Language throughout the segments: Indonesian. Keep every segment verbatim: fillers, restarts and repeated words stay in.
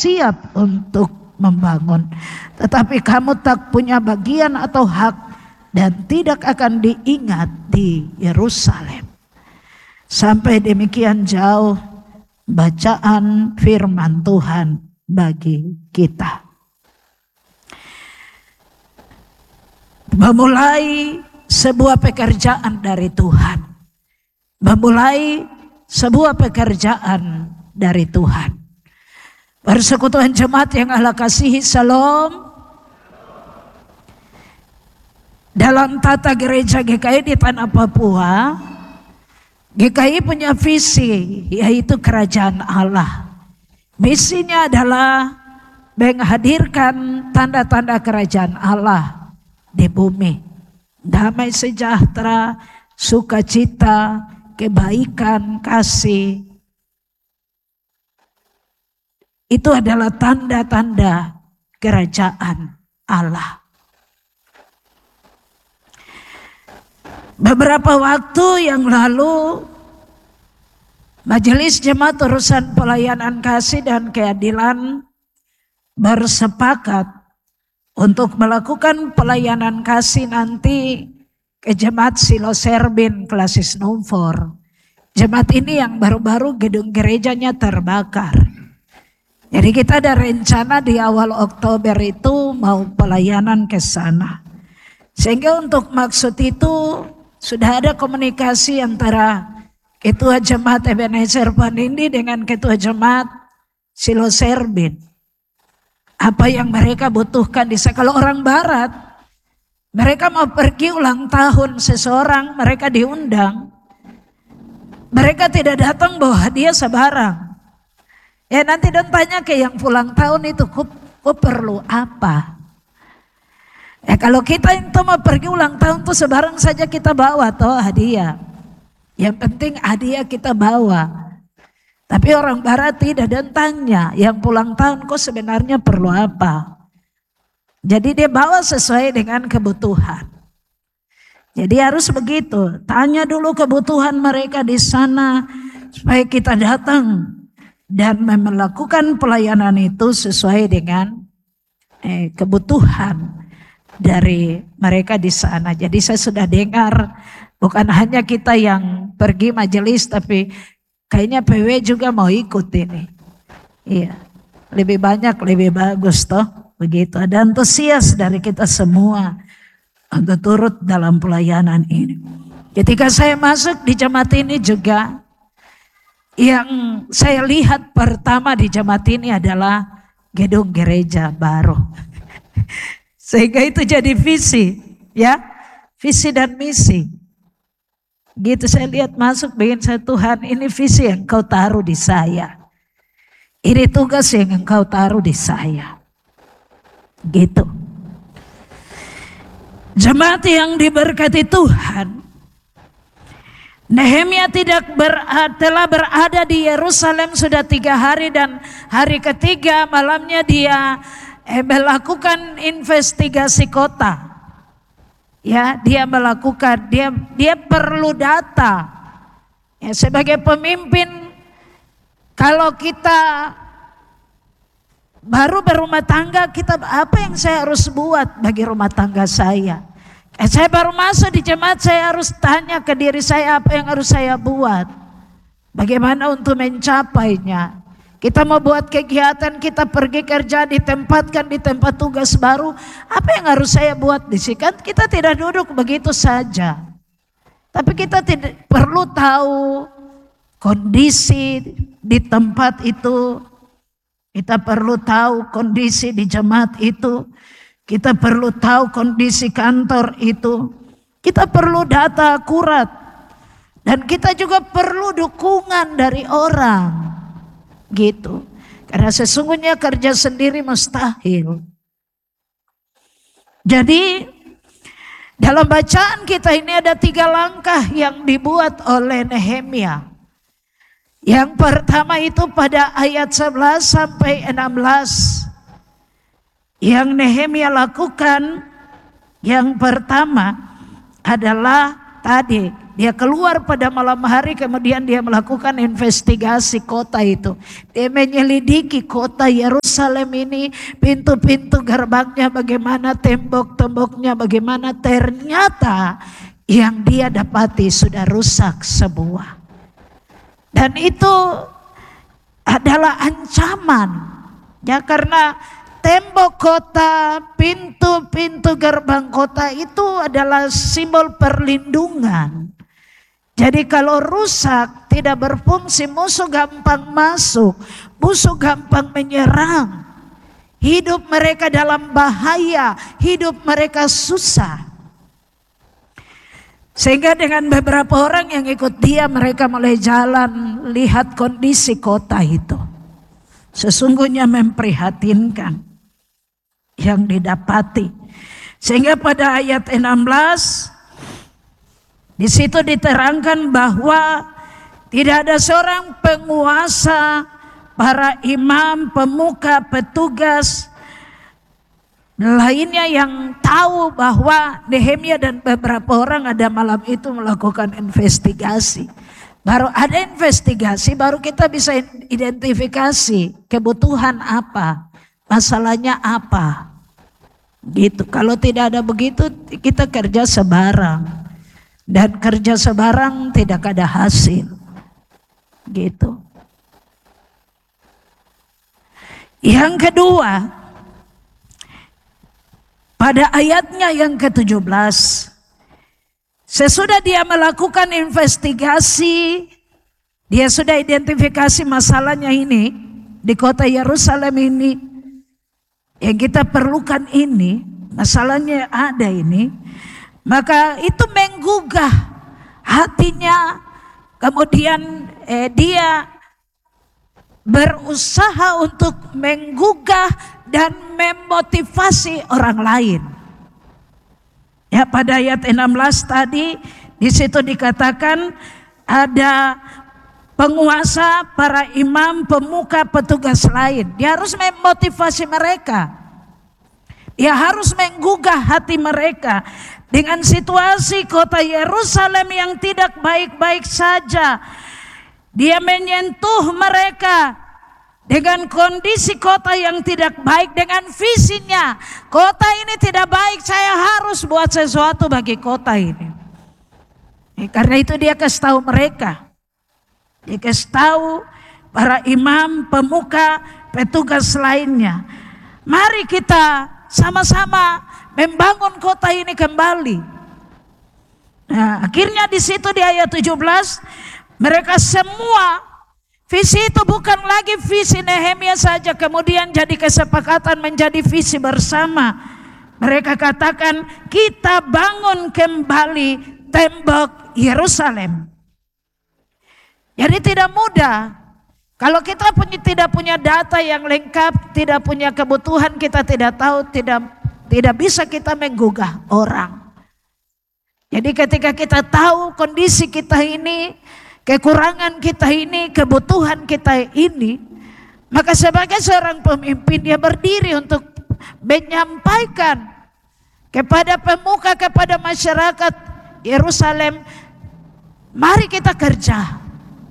siap untuk membangun. Tetapi kamu tak punya bagian atau hak dan tidak akan diingat di Yerusalem. Sampai demikian jauh bacaan firman Tuhan bagi kita. Memulai sebuah pekerjaan dari Tuhan. Memulai sebuah pekerjaan dari Tuhan. Persekutuan jemaat yang Allah kasihi, Shalom. Dalam tata gereja G K I di Tanah Papua, G K I punya visi, yaitu kerajaan Allah. Misinya adalah menghadirkan tanda-tanda kerajaan Allah di bumi. Damai sejahtera, sukacita, kebaikan, kasih. Itu adalah tanda-tanda kerajaan Allah. Beberapa waktu yang lalu, Majelis Jemaat Urusan Pelayanan Kasih dan Keadilan bersepakat untuk melakukan pelayanan kasih nanti ke Jemaat Silo Serbin Klasis Numfor. Jemaat ini yang baru-baru gedung gerejanya terbakar. Jadi kita ada rencana di awal Oktober itu mau pelayanan ke sana. Sehingga untuk maksud itu sudah ada komunikasi antara Ketua Jemaat Ebenezer Panindi dengan Ketua Jemaat Silo Serbin. Apa yang mereka butuhkan di sana. Kalau orang Barat, mereka mau pergi ulang tahun seseorang, mereka diundang. Mereka tidak datang bawa hadiah sebarang. Ya nanti dan tanya ke yang pulang tahun itu, ku, ku perlu apa? Ya kalau kita itu mau pergi ulang tahun tuh sebarang saja kita bawa toh hadiah. Yang penting hadiah kita bawa. Tapi orang Barat tidak, dan tanya yang pulang tahun kok sebenarnya perlu apa. Jadi dia bawa sesuai dengan kebutuhan. Jadi harus begitu. Tanya dulu kebutuhan mereka di sana supaya kita datang dan melakukan pelayanan itu sesuai dengan eh, kebutuhan dari mereka di sana. Jadi saya sudah dengar bukan hanya kita yang pergi majelis, tapi kayaknya P W juga mau ikut ini. Iya, lebih banyak lebih bagus toh, begitu. Ada antusias dari kita semua untuk turut dalam pelayanan ini. Ketika saya masuk di jemaat ini juga, yang saya lihat pertama di jemaat ini adalah gedung gereja baru. Sehingga itu jadi visi, ya, visi dan misi. Gitu saya lihat masuk, bikin saya, Tuhan ini visi yang Engkau taruh di saya. Ini tugas yang Engkau taruh di saya. Gitu. Jemaat yang diberkati Tuhan, Nehemia tidak berada, telah berada di Yerusalem sudah tiga hari, dan hari ketiga malamnya dia Eh, melakukan investigasi kota. Ya, dia melakukan, dia dia perlu data. Ya, sebagai pemimpin, kalau kita baru berumah tangga, kita apa yang saya harus buat bagi rumah tangga saya? Eh, saya baru masuk di jemaat, saya harus tanya ke diri saya apa yang harus saya buat. Bagaimana untuk mencapainya? Kita mau buat kegiatan, kita pergi kerja, ditempatkan di tempat tugas baru. Apa yang harus saya buat di sini? Kan kita tidak duduk begitu saja. Tapi kita tidak perlu tahu kondisi di tempat itu. Kita perlu tahu kondisi di jemaat itu. Kita perlu tahu kondisi kantor itu. Kita perlu data akurat. Dan kita juga perlu dukungan dari orang. Gitu. Karena sesungguhnya kerja sendiri mustahil. Jadi dalam bacaan kita ini ada tiga langkah yang dibuat oleh Nehemia. Yang pertama itu pada ayat sebelas sampai enam belas. Yang Nehemia lakukan yang pertama adalah tadi Dia keluar pada malam hari, kemudian dia melakukan investigasi kota itu. Dia menyelidiki kota Yerusalem ini, pintu-pintu gerbangnya bagaimana, tembok-temboknya bagaimana. Ternyata yang dia dapati sudah rusak semua. Dan itu adalah ancaman. Ya, karena tembok kota, pintu-pintu gerbang kota itu adalah simbol perlindungan. Jadi kalau rusak, tidak berfungsi, musuh gampang masuk, musuh gampang menyerang. Hidup mereka dalam bahaya, hidup mereka susah. Sehingga dengan beberapa orang yang ikut dia, mereka mulai jalan lihat kondisi kota itu. Sesungguhnya memprihatinkan yang didapati. Sehingga pada ayat enam belas di situ diterangkan bahwa tidak ada seorang penguasa, para imam, pemuka, petugas lainnya yang tahu bahwa Nehemia dan beberapa orang ada malam itu melakukan investigasi. Baru ada investigasi, baru kita bisa identifikasi kebutuhan apa, masalahnya apa. Gitu. Kalau tidak ada begitu, kita kerja sebarang. Dan kerja sebarang tidak ada hasil. Gitu. Yang kedua, pada ayatnya yang ke tujuh belas, sesudah dia melakukan investigasi, dia sudah identifikasi masalahnya ini di kota Yerusalem ini. Yang kita perlukan ini, masalahnya ada ini, maka itu menggugah hatinya. Kemudian eh, dia berusaha untuk menggugah dan memotivasi orang lain. Ya, pada ayat enam belas tadi di situ dikatakan ada penguasa, para imam, pemuka, petugas lain. Dia harus memotivasi mereka. Dia harus menggugah hati mereka dengan situasi kota Yerusalem yang tidak baik-baik saja. Dia menyentuh mereka dengan kondisi kota yang tidak baik, dengan visinya. Kota ini tidak baik, saya harus buat sesuatu bagi kota ini. Eh, karena itu dia kasih tahu mereka. Dia kasih tahu para imam, pemuka, petugas lainnya. Mari kita sama-sama membangun kota ini kembali. Nah, akhirnya di situ di ayat tujuh belas, mereka semua, visi itu bukan lagi visi Nehemia saja, kemudian jadi kesepakatan menjadi visi bersama. Mereka katakan, kita bangun kembali tembok Yerusalem. Jadi tidak mudah. Kalau kita punya, tidak punya data yang lengkap, tidak punya kebutuhan, kita tidak tahu, tidak tidak bisa kita menggugah orang. Jadi ketika kita tahu kondisi kita ini, kekurangan kita ini, kebutuhan kita ini, maka sebagai seorang pemimpin dia berdiri untuk menyampaikan kepada pemuka, kepada masyarakat Yerusalem, mari kita kerja.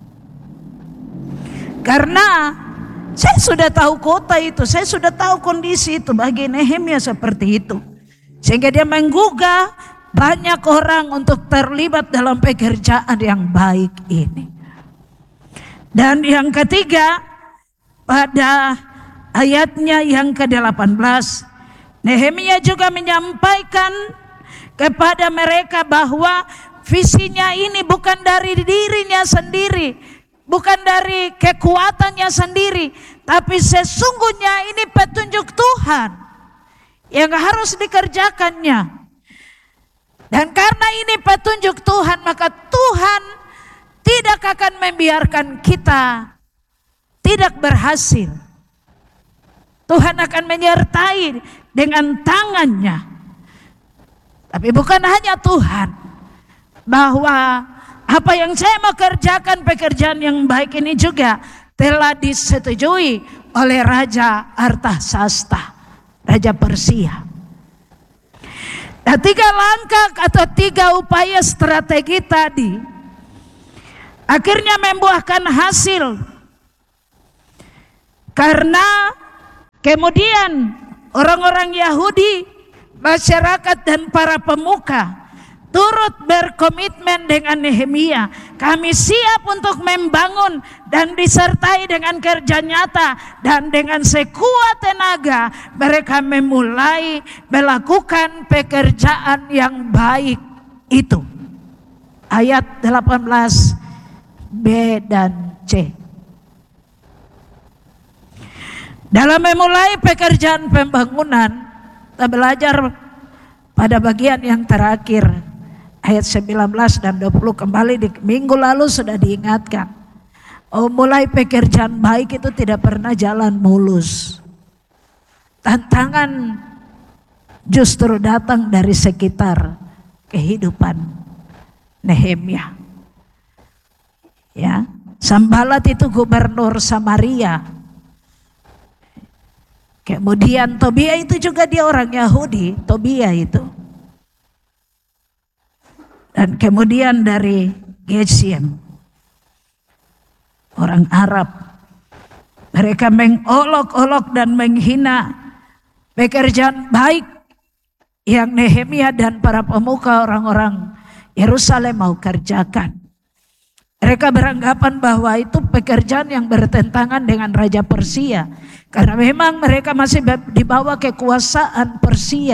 Karena saya sudah tahu kota itu, saya sudah tahu kondisi itu. Bagi Nehemia seperti itu. Sehingga dia menggugah banyak orang untuk terlibat dalam pekerjaan yang baik ini. Dan yang ketiga, pada ayatnya yang ke delapan belas, Nehemia juga menyampaikan kepada mereka bahwa visinya ini bukan dari dirinya sendiri, bukan dari kekuatannya sendiri, tapi sesungguhnya ini petunjuk Tuhan yang harus dikerjakannya. Dan karena ini petunjuk Tuhan, maka Tuhan tidak akan membiarkan kita tidak berhasil. Tuhan akan menyertai dengan tangannya. Tapi bukan hanya Tuhan, bahwa apa yang saya mau kerjakan, pekerjaan yang baik ini juga telah disetujui oleh Raja Artasasta, Raja Persia. Nah, tiga langkah atau tiga upaya strategi tadi akhirnya membuahkan hasil. Karena kemudian orang-orang Yahudi, masyarakat dan para pemuka turut berkomitmen dengan Nehemia. Kami siap untuk membangun dan disertai dengan kerja nyata, dan dengan sekuat tenaga mereka memulai melakukan pekerjaan yang baik itu. Ayat delapan belas B dan C. Dalam memulai pekerjaan pembangunan, kita belajar pada bagian yang terakhir, ayat sembilan belas dan dua puluh, kembali di minggu lalu sudah diingatkan. Oh, mulai pekerjaan baik itu tidak pernah jalan mulus. Tantangan justru datang dari sekitar kehidupan Nehemia. Ya, Sanbalat itu gubernur Samaria. Kemudian Tobia itu juga dia orang Yahudi, Tobia itu. Dan kemudian dari Geshem, orang Arab. Mereka mengolok-olok dan menghina pekerjaan baik yang Nehemia dan para pemuka orang-orang Yerusalem mau kerjakan. Mereka beranggapan bahwa itu pekerjaan yang bertentangan dengan Raja Persia. Karena memang mereka masih di bawah kekuasaan Persia.